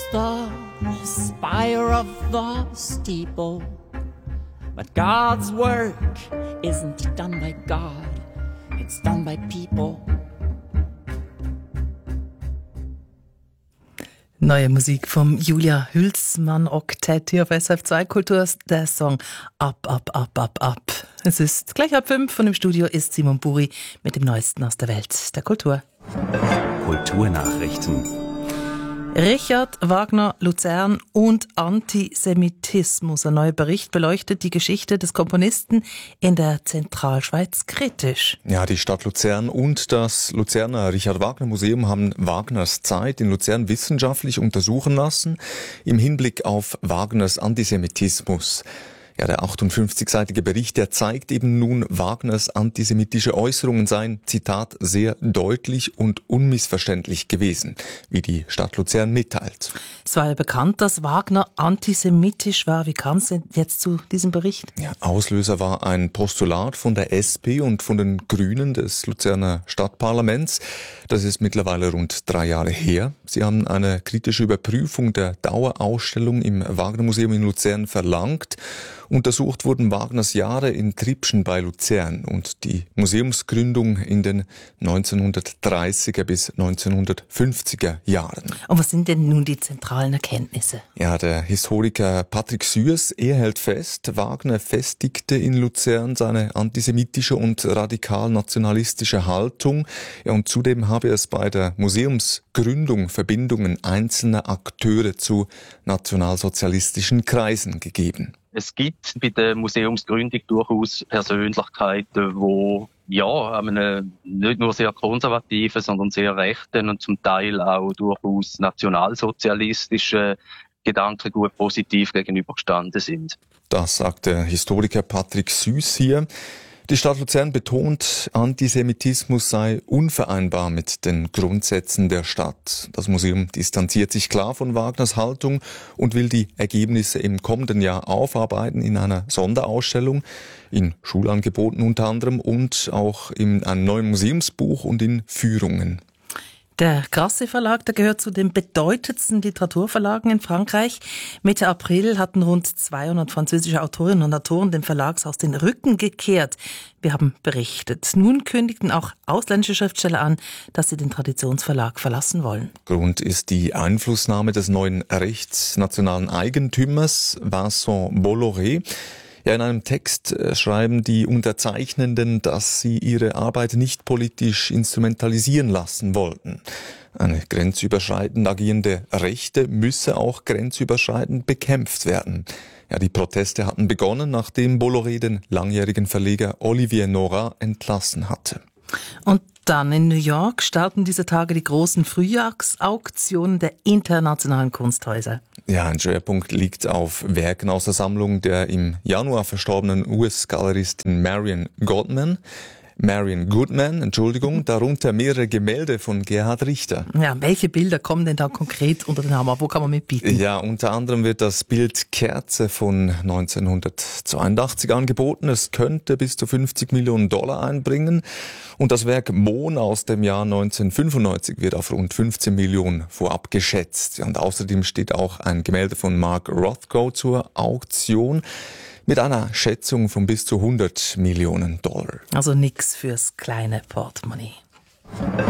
the spire of the steeple. But God's work isn't done by God, it's done by people. Neue Musik vom Julia Hülsmann Oktett hier auf SRF2 Kultur, der Song Up, Up, Up, Up, Up. Es ist gleich 4:30 und im Studio ist Simon Buri mit dem Neuesten aus der Welt der Kultur. Kulturnachrichten. Richard Wagner, Luzern und Antisemitismus. Ein neuer Bericht beleuchtet die Geschichte des Komponisten in der Zentralschweiz kritisch. Ja, die Stadt Luzern und das Luzerner Richard Wagner Museum haben Wagners Zeit in Luzern wissenschaftlich untersuchen lassen im Hinblick auf Wagners Antisemitismus. Ja, der 58-seitige Bericht, der zeigt eben nun, Wagners antisemitische Äußerungen seien, Zitat, sehr deutlich und unmissverständlich gewesen, wie die Stadt Luzern mitteilt. Es war ja bekannt, dass Wagner antisemitisch war. Wie kam es denn jetzt zu diesem Bericht? Ja, Auslöser war ein Postulat von der SP und von den Grünen des Luzerner Stadtparlaments. Das ist mittlerweile rund 3 Jahre her. Sie haben eine kritische Überprüfung der Dauerausstellung im Wagner Museum in Luzern verlangt. Untersucht wurden Wagners Jahre in Tribschen bei Luzern und die Museumsgründung in den 1930er bis 1950er Jahren. Und was sind denn nun die zentralen Erkenntnisse? Ja, der Historiker Patrick Süers, er hält fest, Wagner festigte in Luzern seine antisemitische und radikal-nationalistische Haltung. Ja, und zudem habe es bei der Museumsgründung Verbindungen einzelner Akteure zu nationalsozialistischen Kreisen gegeben. Es gibt bei der Museumsgründung durchaus Persönlichkeiten, die einem nicht nur sehr konservativen, sondern sehr rechten und zum Teil auch durchaus nationalsozialistischen Gedankengut positiv gegenübergestanden sind. Das sagt der Historiker Patrick Süß hier. Die Stadt Luzern betont, Antisemitismus sei unvereinbar mit den Grundsätzen der Stadt. Das Museum distanziert sich klar von Wagners Haltung und will die Ergebnisse im kommenden Jahr aufarbeiten in einer Sonderausstellung, in Schulangeboten unter anderem und auch in einem neuen Museumsbuch und in Führungen. Der Grasset Verlag, der gehört zu den bedeutendsten Literaturverlagen in Frankreich. Mitte April hatten rund 200 französische Autorinnen und Autoren dem Verlagshaus den Rücken gekehrt. Wir haben berichtet. Nun kündigten auch ausländische Schriftsteller an, dass sie den Traditionsverlag verlassen wollen. Grund ist die Einflussnahme des neuen rechtsnationalen Eigentümers Vincent Bolloré. Ja, in einem Text schreiben die Unterzeichnenden, dass sie ihre Arbeit nicht politisch instrumentalisieren lassen wollten. Eine grenzüberschreitend agierende Rechte müsse auch grenzüberschreitend bekämpft werden. Ja, die Proteste hatten begonnen, nachdem Bolloré den langjährigen Verleger Olivier Nora entlassen hatte. Und dann in New York starten diese Tage die großen Frühjahrsauktionen der internationalen Kunsthäuser. Ja, ein Schwerpunkt liegt auf Werken aus der Sammlung der im Januar verstorbenen US-Galeristin Marion Goodman, darunter mehrere Gemälde von Gerhard Richter. Ja, welche Bilder kommen denn da konkret unter den Hammer? Wo kann man mitbieten? Ja, unter anderem wird das Bild Kerze von 1982 angeboten. Es könnte bis zu $50 Millionen einbringen. Und das Werk Mohn aus dem Jahr 1995 wird auf rund 15 Millionen vorab geschätzt. Und außerdem steht auch ein Gemälde von Mark Rothko zur Auktion mit einer Schätzung von bis zu $100 Millionen. Also nix fürs kleine Portemonnaie.